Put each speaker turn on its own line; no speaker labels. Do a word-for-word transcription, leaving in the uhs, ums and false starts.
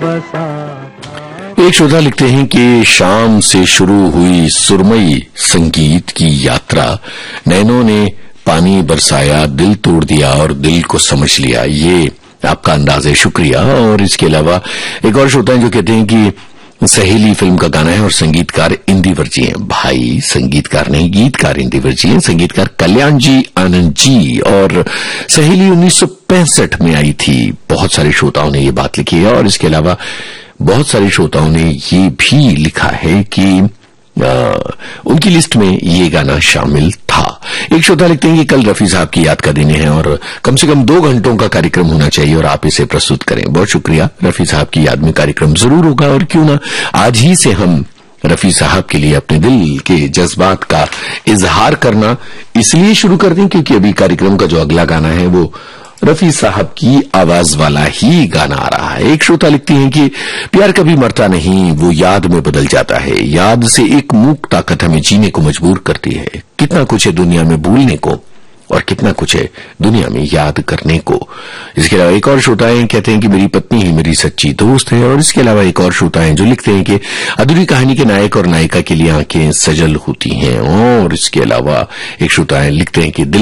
बसा।
एक श्रोता लिखते हैं कि शाम से शुरू हुई सुरमई संगीत की यात्रा, नैनों ने पानी बरसाया, दिल तोड़ दिया और दिल को समझ लिया। ये आपका अंदाज है, शुक्रिया। और इसके अलावा एक और श्रोता है जो कहते हैं कि सहेली फिल्म का गाना है और संगीतकार इंदिवर जी हैं। भाई संगीतकार नहीं, गीतकार इंदिवर जी हैं। संगीतकार कल्याण जी आनंद जी। और सहेली उन्नीस सौ पैंसठ में आई थी। बहुत सारे श्रोताओं ने ये बात लिखी है। और इसके अलावा बहुत सारे श्रोताओं ने ये भी लिखा है कि आ, उनकी लिस्ट में ये गाना शामिल था। एक श्रोता लिखते हैं कि कल रफी साहब की याद का दिन है और कम से कम दो घंटों का कार्यक्रम होना चाहिए और आप इसे प्रस्तुत करें। बहुत शुक्रिया। रफी साहब की याद में कार्यक्रम जरूर होगा और क्यों ना आज ही से हम रफी साहब के लिए अपने दिल के जज्बात का इजहार करना इसलिए शुरू कर दें क्योंकि अभी कार्यक्रम का जो अगला गाना है वो रफी साहब की आवाज वाला ही गाना आ रहा है। एक श्रोता लिखती हैं कि प्यार कभी मरता नहीं, वो याद में बदल जाता है। याद से एक मूक ताकत हमें जीने को मजबूर करती है। कितना कुछ है दुनिया में भूलने को और कितना कुछ है दुनिया में याद करने को। इसके अलावा एक और श्रोता है कहते हैं कि मेरी पत्नी ही मेरी सच्ची दोस्त है। और इसके अलावा एक और श्रोता है जो लिखते हैं कि अधूरी कहानी के नायक और नायिका के लिए आंखें सजल होती हैं। और इसके अलावा एक श्रोता है लिखते हैं कि दिल